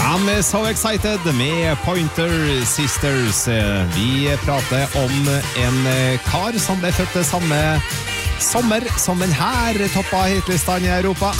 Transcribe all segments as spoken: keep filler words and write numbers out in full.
I'm so excited med Pointer Sisters. Vi prater om en kar som ble født samme sommer som den her toppa hitlistene i Europa.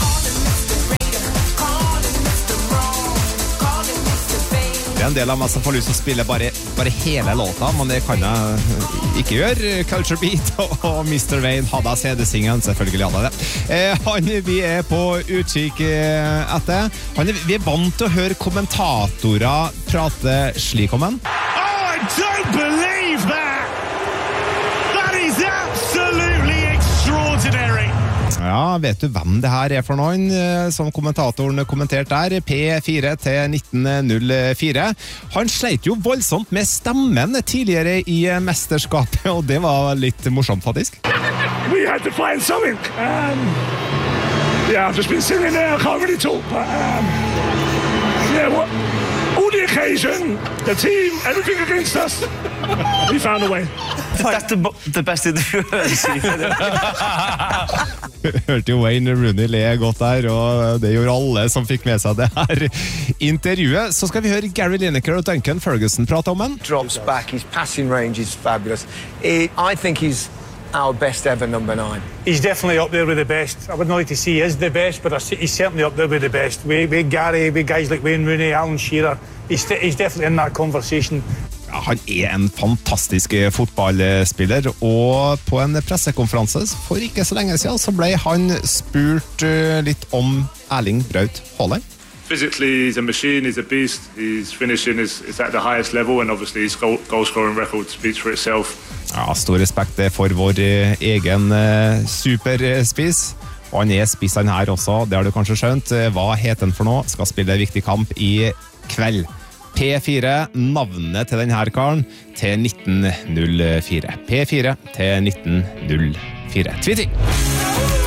Det er en del av meg som får lyst til å spille bare, bare hele låta, men det kan jeg ikke gjøre. Culture Beat og mister Wayne hadde jeg C D-singen, selvfølgelig hadde jeg det. Eh, han vi er på utkikk etter. Han, vi er vant til å høre kommentatorer prate slik om han. Oh, I don't believe that! That is absolutely extraordinary! Ja, vet du hvem det her er for noen, som kommentatoren kommenterte der, P fire til nitten null fire. Han sleit jo voldsomt med stemmen tidligere i mesterskapet, og det var litt morsomt faktisk. We had to find something. Um, yeah, I've just been sitting there, I can't really talk, but um, yeah, what? All the occasion, the team, everything against us. We found a way. That's the, the best interview Hørte jo Wayne Rooney le godt der, og det gjorde alle som fikk med seg det her intervjuet. Så skal vi høre Gary Lineker og Duncan Ferguson prate om han. Drops back, his passing range is fabulous. It, I think he's our best ever number nine. He's definitely up there with the best. I wouldn't like to say he is the best, but he's certainly up there with the best. With, with Gary, with guys like Wayne Rooney, Alan Shearer, he's, he's definitely in that conversation. Ja, han er en fantastisk fotballspiller, og på en pressekonferanse for ikke så lenge siden så ble han spurt litt om Erling Braut Haaland. Physically, he's a machine, he's a beast, his finishing is, is at the highest level, and obviously his goal, goal-scoring record speaks for itself. Ja, stor respekt for vår egen superspiss, og han er spissen her også, det har du kanskje skjønt. Hva heter han for noe? Skal spille en viktig kamp i kveld. P fire, navnet til denne karen, til nitten null fire. P fire til nitten null fire. Twitter!